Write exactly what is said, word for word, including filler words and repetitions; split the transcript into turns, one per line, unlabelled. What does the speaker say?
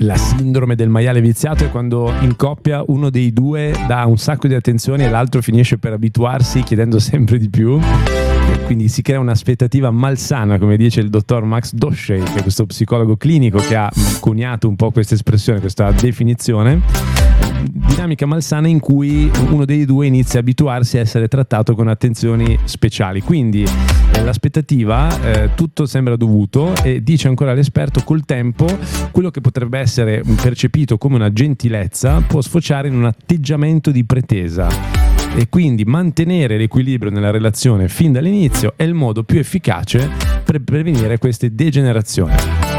La sindrome del maiale viziato è quando in coppia uno dei due dà un sacco di attenzioni e l'altro finisce per abituarsi chiedendo sempre di più, e quindi si crea un'aspettativa malsana, come dice il dottor Max Doshey, che è questo psicologo clinico che ha coniato un po' questa espressione, questa definizione. Dinamica malsana in cui uno dei due inizia a abituarsi a essere trattato con attenzioni speciali, quindi eh, l'aspettativa, eh, tutto sembra dovuto, e dice ancora l'esperto, col tempo quello che potrebbe essere percepito come una gentilezza può sfociare in un atteggiamento di pretesa, e quindi mantenere l'equilibrio nella relazione fin dall'inizio è il modo più efficace per prevenire queste degenerazioni.